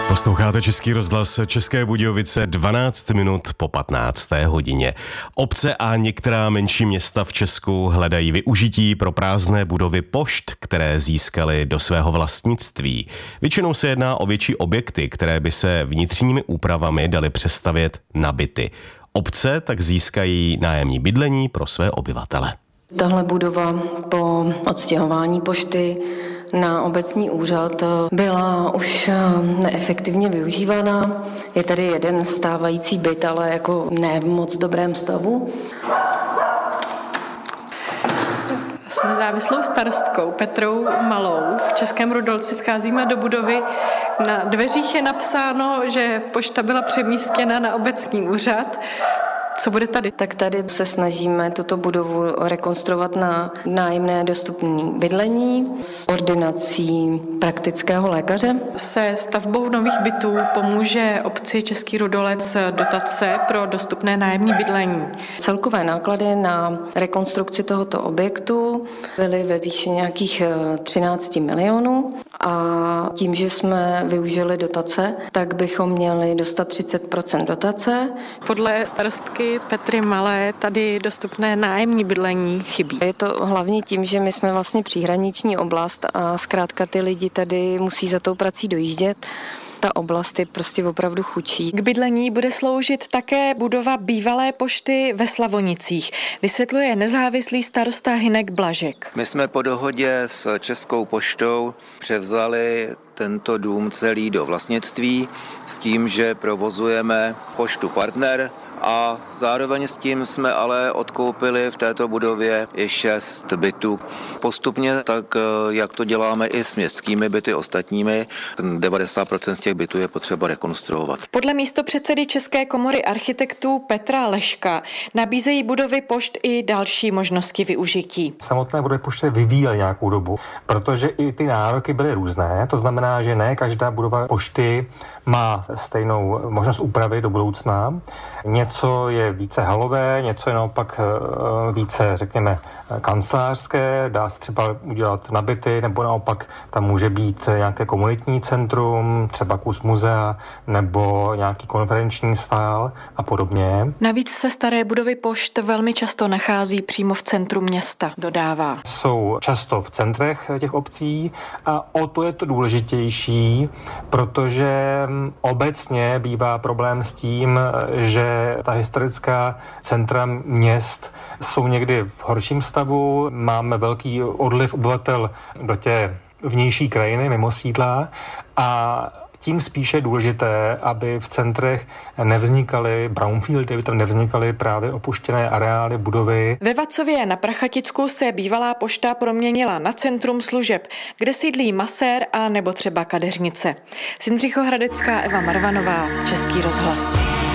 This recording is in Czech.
Posloucháte Český rozhlas České Budějovice 12 minut po 15. hodině. Obce a některá menší města v Česku hledají využití pro prázdné budovy pošt, které získaly do svého vlastnictví. Většinou se jedná o větší objekty, které by se vnitřními úpravami daly přestavět na byty. Obce tak získají nájemní bydlení pro své obyvatele. Tahle budova po odstěhování pošty na obecní úřad byla už neefektivně využívána. Je tady jeden stávající byt, ale jako ne v moc dobrém stavu. S nezávislou starostkou Petrou Malou v Českém Rudolci vcházíme do budovy. Na dveřích je napsáno, že pošta byla přemístěna na obecní úřad. Co bude tady? Tak tady se snažíme tuto budovu rekonstruovat na nájemné dostupné bydlení s ordinací praktického lékaře. Se stavbou nových bytů pomůže obci Český Rudolec dotace pro dostupné nájemní bydlení. Celkové náklady na rekonstrukci tohoto objektu byly ve výši nějakých 13 milionů a tím, že jsme využili dotace, tak bychom měli dostat 30% dotace. Podle starostky Petry Malé tady dostupné nájemní bydlení chybí. Je to hlavně tím, že my jsme vlastně příhraniční oblast a zkrátka ty lidi tady musí za tou prací dojíždět. Ta oblast je prostě opravdu chudší. K bydlení bude sloužit také budova bývalé pošty ve Slavonicích, vysvětluje nezávislý starosta Hynek Blažek. My jsme po dohodě s Českou poštou převzali tento dům celý do vlastnictví s tím, že provozujeme poštu Partner a zároveň s tím jsme ale odkoupili v této budově i 6 bytů. Postupně tak, jak to děláme i s městskými byty ostatními, 90% z těch bytů je potřeba rekonstruovat. Podle místopředsedy České komory architektů Petra Leška nabízejí budovy pošt i další možnosti využití. Samotné budovy pošty vyvíjely nějakou dobu, protože i ty nároky byly různé. To znamená, že ne každá budova pošty má stejnou možnost úpravy do budoucna. Něco je více halové, něco je naopak více, řekněme, kancelářské, dá se třeba udělat na byty, nebo naopak tam může být nějaké komunitní centrum, třeba kus muzea, nebo nějaký konferenční sál a podobně. Navíc se staré budovy pošt velmi často nachází přímo v centru města, dodává. Jsou často v centrech těch obcí a o to je to důležitější, protože obecně bývá problém s tím, že ta historická centra měst jsou někdy v horším stavu, máme velký odliv obyvatel do té vnější krajiny, mimo sídla a tím spíše důležité, aby v centrech nevznikaly brownfieldy, aby tam nevznikaly právě opuštěné areály, budovy. Ve Vacově na Prachaticku se bývalá pošta proměnila na centrum služeb, kde sídlí masér a nebo třeba kadeřnice. Z Jindřichohradecká Eva Marvanová, Český rozhlas.